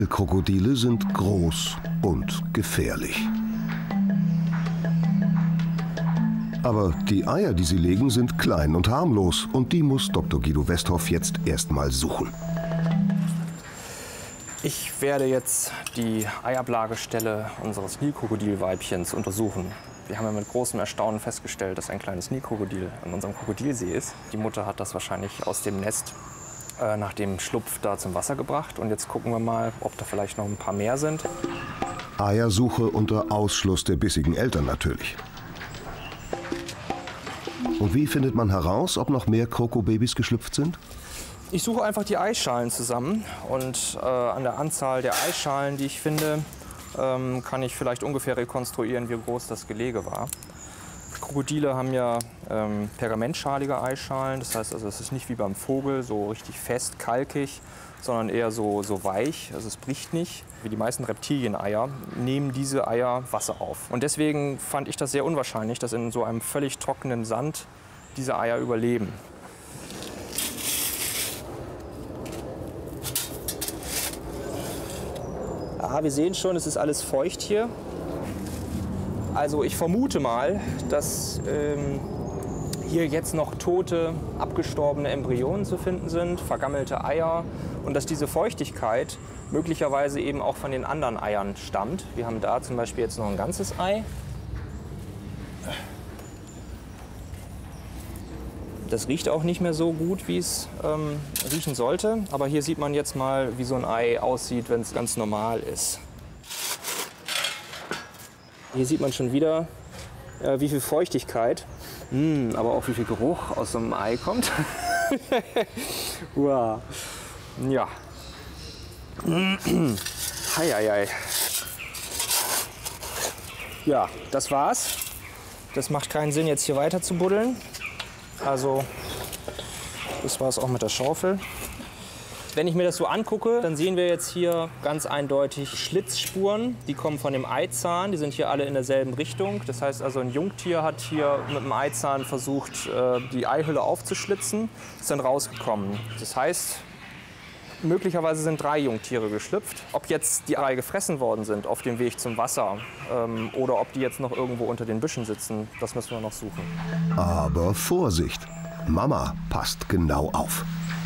Krokodile sind groß und gefährlich. Aber die Eier, die sie legen, sind klein und harmlos. Und die muss Dr. Guido Westhoff jetzt erstmal suchen. Ich werde jetzt die Eiablagestelle unseres Nilkrokodilweibchens untersuchen. Wir haben ja mit großem Erstaunen festgestellt, dass ein kleines Nilkrokodil an unserem Krokodilsee ist. Die Mutter hat das wahrscheinlich aus dem Nest nach dem Schlupf da zum Wasser gebracht. Und jetzt gucken wir mal, ob da vielleicht noch ein paar mehr sind. Eiersuche unter Ausschluss der bissigen Eltern natürlich. Und wie findet man heraus, ob noch mehr Krokobabys geschlüpft sind? Ich suche einfach die Eischalen zusammen und an der Anzahl der Eischalen, die ich finde, kann ich vielleicht ungefähr rekonstruieren, wie groß das Gelege war. Krokodile haben ja pergamentschalige Eischalen, das heißt also, es ist nicht wie beim Vogel so richtig fest, kalkig, sondern eher so weich, also es bricht nicht. Wie die meisten Reptilieneier nehmen diese Eier Wasser auf. Und deswegen fand ich das sehr unwahrscheinlich, dass in so einem völlig trockenen Sand diese Eier überleben. Ah, wir sehen schon, es ist alles feucht hier. Also ich vermute mal, dass hier jetzt noch tote, abgestorbene Embryonen zu finden sind, vergammelte Eier und dass diese Feuchtigkeit möglicherweise eben auch von den anderen Eiern stammt. Wir haben da zum Beispiel jetzt noch ein ganzes Ei. Das riecht auch nicht mehr so gut, wie es riechen sollte. Aber hier sieht man jetzt mal, wie so ein Ei aussieht, wenn es ganz normal ist. Hier sieht man schon wieder, wie viel Feuchtigkeit, aber auch wie viel Geruch aus so einem Ei kommt. Wow. Ja. Heieiei. Ja, das war's. Das macht keinen Sinn, jetzt hier weiter zu buddeln. Also, das war's auch mit der Schaufel. Wenn ich mir das so angucke, dann sehen wir jetzt hier ganz eindeutig Schlitzspuren. Die kommen von dem Eizahn, die sind hier alle in derselben Richtung. Das heißt also, ein Jungtier hat hier mit dem Eizahn versucht, die Eihülle aufzuschlitzen, ist dann rausgekommen. Das heißt, möglicherweise sind 3 Jungtiere geschlüpft. Ob jetzt die 3 gefressen worden sind auf dem Weg zum Wasser oder ob die jetzt noch irgendwo unter den Büschen sitzen, das müssen wir noch suchen. Aber Vorsicht! Mama passt genau auf.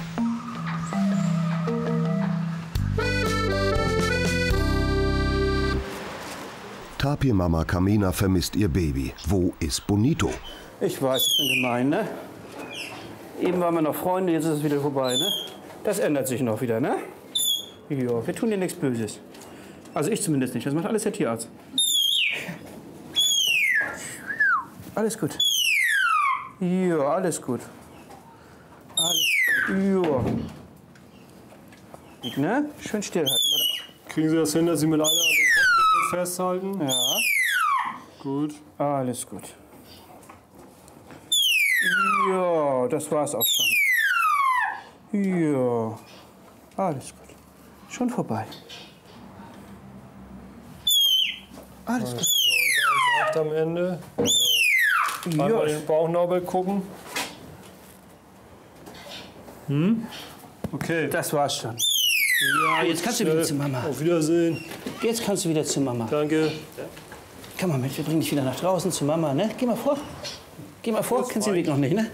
Tapirmama Carmina vermisst ihr Baby. Wo ist Bonito? Ich weiß, ich bin gemein, ne? Eben waren wir noch Freunde, jetzt ist es wieder vorbei, ne? Das ändert sich noch wieder, ne? Ja, wir tun dir nichts Böses. Also ich zumindest nicht, das macht alles der Tierarzt. Alles gut. Ja, alles gut. Ja. Ne? Schön stillhalten. Kriegen Sie das hin, dass Sie mit einer an den Kopfdeckel festhalten? Ja. Gut. Alles gut. Ja, das war's auch schon. Ja, alles gut. Schon vorbei. Alles gut. So, am Ende. Mal Ja. den Bauchnabel gucken. Okay. Das war's schon. Ja, jetzt kannst du wieder zu Mama. Auf Wiedersehen. Jetzt kannst du wieder zu Mama. Danke. Komm mal mit, wir bringen dich wieder nach draußen zu Mama, ne? Geh mal vor. Geh mal vor, kennst du den Weg noch nicht, ne?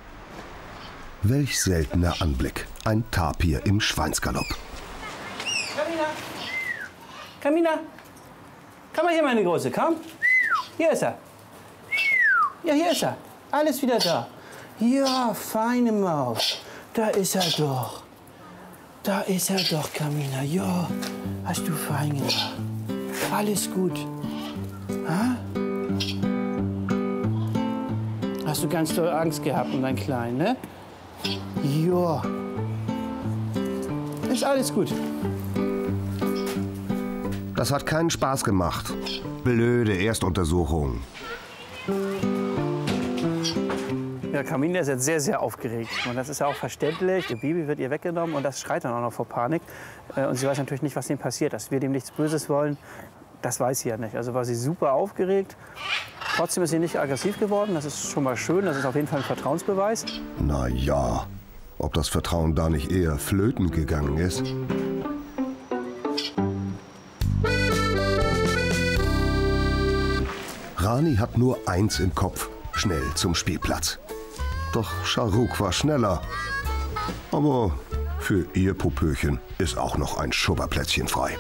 Welch seltener Anblick. Ein Tapir im Schweinsgalopp. Carmina! Carmina! Komm mal hier, meine Große, komm. Hier ist er. Ja, hier ist er. Alles wieder da. Ja, feine Maus. Da ist er doch. Da ist er doch, Carmina. Ja, hast du fein gemacht. Alles gut. Ha? Hast du ganz doll Angst gehabt um deinen Kleinen, ne? Ja. Ist alles gut. Das hat keinen Spaß gemacht. Blöde Erstuntersuchung. Ja, Carmina ist jetzt sehr, sehr aufgeregt. Und das ist ja auch verständlich. Ihr Baby wird ihr weggenommen und das schreit dann auch noch vor Panik. Und sie weiß natürlich nicht, was dem passiert. Dass wir dem nichts Böses wollen, das weiß sie ja nicht. Also war sie super aufgeregt. Trotzdem ist sie nicht aggressiv geworden. Das ist schon mal schön. Das ist auf jeden Fall ein Vertrauensbeweis. Na ja, ob das Vertrauen da nicht eher flöten gegangen ist? Rani hat nur eins im Kopf: schnell zum Spielplatz. Doch Charuk war schneller. Aber für ihr Popöchen ist auch noch ein Schubberplätzchen frei.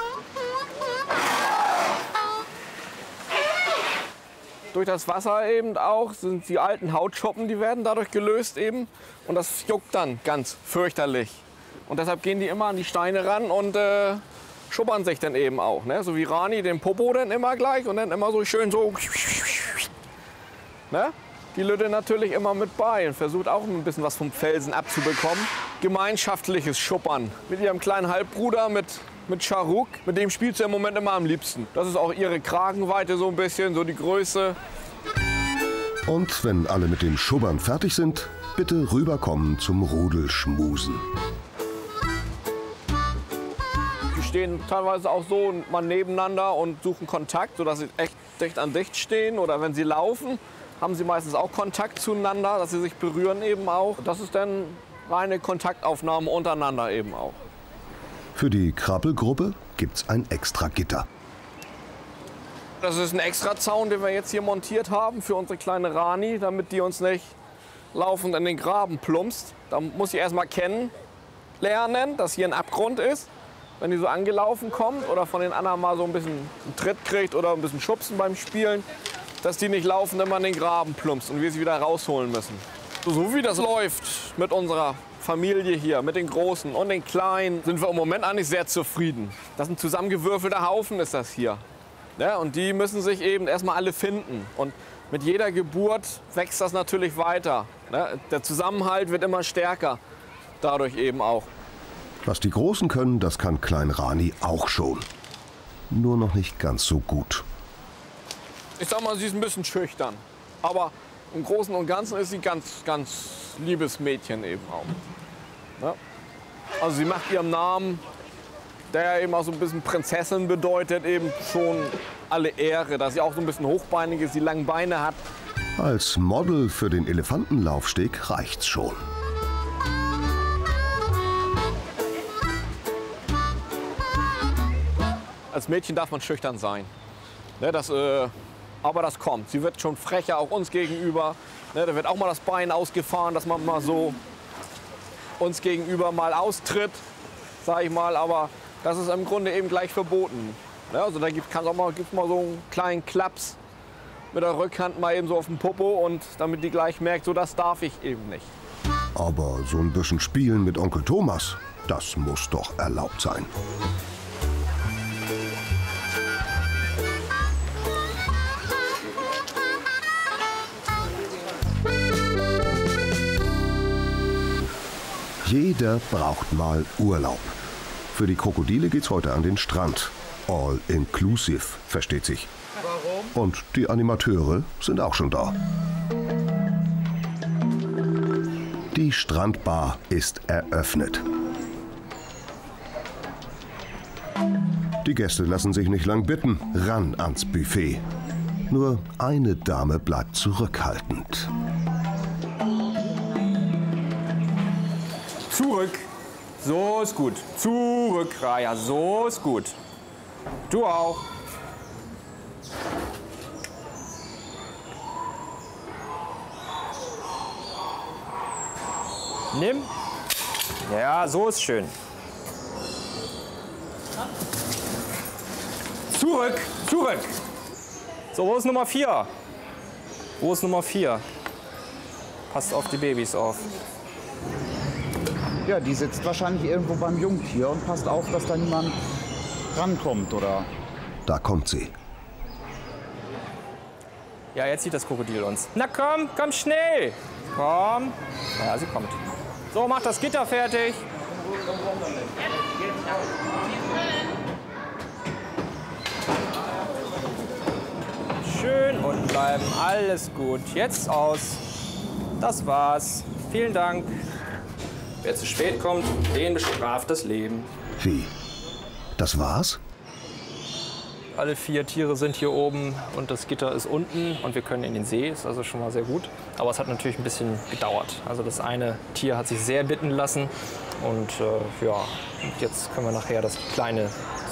Durch das Wasser eben auch sind die alten Hautschuppen, die werden dadurch gelöst eben. Und das juckt dann ganz fürchterlich. Und deshalb gehen die immer an die Steine ran und schubbern sich dann eben auch. Ne? So wie Rani den Popo dann immer gleich und dann immer so schön so. Ne? Die Lütte natürlich immer mit bei und versucht auch ein bisschen was vom Felsen abzubekommen. Gemeinschaftliches Schuppern mit ihrem kleinen Halbbruder, mit Charuk. Mit dem spielt sie im Moment immer am liebsten. Das ist auch ihre Kragenweite so ein bisschen, so die Größe. Und wenn alle mit dem Schubbern fertig sind, bitte rüberkommen zum Rudelschmusen. Die stehen teilweise auch so mal nebeneinander und suchen Kontakt, sodass sie echt dicht an dicht stehen. Oder wenn sie laufen, haben sie meistens auch Kontakt zueinander, dass sie sich berühren eben auch. Das ist dann reine Kontaktaufnahme untereinander eben auch. Für die Krabbelgruppe gibt's ein extra Gitter. Das ist ein extra Zaun, den wir jetzt hier montiert haben für unsere kleine Rani, damit die uns nicht laufend in den Graben plumpst. Da muss sie erst mal kennenlernen, dass hier ein Abgrund ist. Wenn die so angelaufen kommt oder von den anderen mal so ein bisschen einen Tritt kriegt oder ein bisschen schubsen beim Spielen, dass die nicht laufend immer in den Graben plumpst und wir sie wieder rausholen müssen. So wie das läuft mit unserer Familie hier, mit den Großen und den Kleinen, sind wir im Moment eigentlich sehr zufrieden. Das ist ein zusammengewürfelter Haufen, ist das hier. Ja, und die müssen sich eben erstmal alle finden. Und mit jeder Geburt wächst das natürlich weiter. Ja, der Zusammenhalt wird immer stärker, dadurch eben auch. Was die Großen können, das kann Klein Rani auch schon. Nur noch nicht ganz so gut. Ich sag mal, sie ist ein bisschen schüchtern. Aber im Großen und Ganzen ist sie ganz liebes Mädchen eben auch. Ja? Also sie macht ihrem Namen, der eben auch so ein bisschen Prinzessin bedeutet, eben schon alle Ehre. Dass sie auch so ein bisschen hochbeinig ist, die langen Beine hat. Als Model für den Elefantenlaufsteg reicht's schon. Als Mädchen darf man schüchtern sein. Ne, aber das kommt. Sie wird schon frecher, auch uns gegenüber. Ne, da wird auch mal das Bein ausgefahren, dass man mal so uns gegenüber mal austritt, sag ich mal. Aber das ist im Grunde eben gleich verboten. Ne, also da gibt's mal so einen kleinen Klaps mit der Rückhand mal eben so auf den Popo und damit die gleich merkt, so das darf ich eben nicht. Aber so ein bisschen Spielen mit Onkel Thomas, das muss doch erlaubt sein. Jeder braucht mal Urlaub. Für die Krokodile geht's heute an den Strand. All inclusive, versteht sich. Warum? Und die Animateure sind auch schon da. Die Strandbar ist eröffnet. Die Gäste lassen sich nicht lang bitten, ran ans Buffet. Nur eine Dame bleibt zurückhaltend. Zurück. So ist gut. Zurück, Raya. So ist gut. Du auch. Nimm. Ja, so ist schön. Zurück. Zurück. So, wo ist Nummer 4? Wo ist Nummer 4? Passt auf die Babys auf. Ja, die sitzt wahrscheinlich irgendwo beim Jungtier und passt auf, dass da niemand rankommt, oder? Da kommt sie. Ja, jetzt sieht das Krokodil uns. Na komm, komm schnell. Komm. Ja, sie kommt. So, mach das Gitter fertig. Schön unten bleiben, alles gut. Jetzt aus. Das war's. Vielen Dank. Wer zu spät kommt, den bestraft das Leben. Wie? Das war's? Alle 4 Tiere sind hier oben und das Gitter ist unten und wir können in den See, ist also schon mal sehr gut. Aber es hat natürlich ein bisschen gedauert. Also das eine Tier hat sich sehr bitten lassen und ja, jetzt können wir nachher das kleine